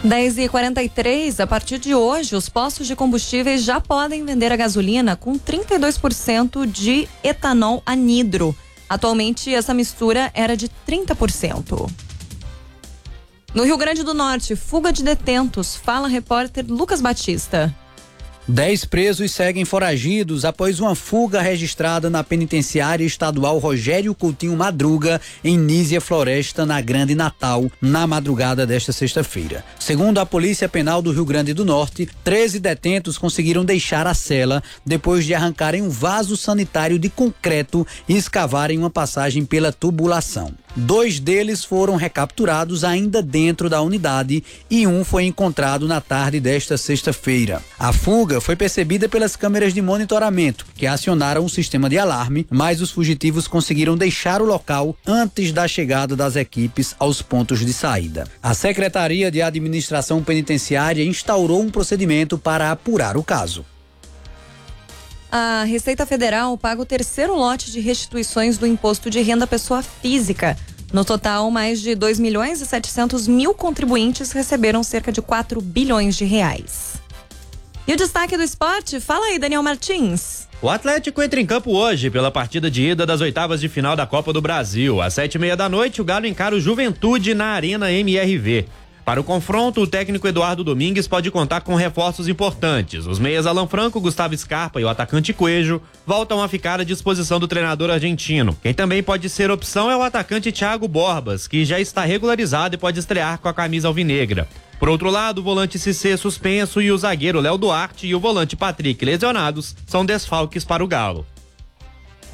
10h43, a partir de hoje, os postos de combustíveis já podem vender a gasolina com 32% de etanol anidro. Atualmente, essa mistura era de 30%. No Rio Grande do Norte, fuga de detentos, fala repórter Lucas Batista. 10 presos seguem foragidos após uma fuga registrada na penitenciária estadual Rogério Coutinho Madruga, em Nísia Floresta, na Grande Natal, na madrugada desta sexta-feira. Segundo a Polícia Penal do Rio Grande do Norte, 13 detentos conseguiram deixar a cela depois de arrancarem um vaso sanitário de concreto e escavarem uma passagem pela tubulação. 2 deles foram recapturados ainda dentro da unidade e um foi encontrado na tarde desta sexta-feira. A fuga foi percebida pelas câmeras de monitoramento, que acionaram o sistema de alarme, mas os fugitivos conseguiram deixar o local antes da chegada das equipes aos pontos de saída. A Secretaria de Administração Penitenciária instaurou um procedimento para apurar o caso. A Receita Federal paga o terceiro lote de restituições do Imposto de Renda à Pessoa Física. No total, mais de 2.700.000 contribuintes receberam cerca de 4 bilhões de reais. E o destaque do esporte? Fala aí, Daniel Martins. O Atlético entra em campo hoje pela partida de ida das oitavas de final da Copa do Brasil. Às 7h30 da noite, o Galo encara o Juventude na Arena MRV. Para o confronto, o técnico Eduardo Domingues pode contar com reforços importantes. Os meias Alan Franco, Gustavo Scarpa e o atacante Coelho voltam a ficar à disposição do treinador argentino. Quem também pode ser opção é o atacante Thiago Borbas, que já está regularizado e pode estrear com a camisa alvinegra. Por outro lado, o volante Cissé suspenso e o zagueiro Léo Duarte e o volante Patrick lesionados são desfalques para o Galo.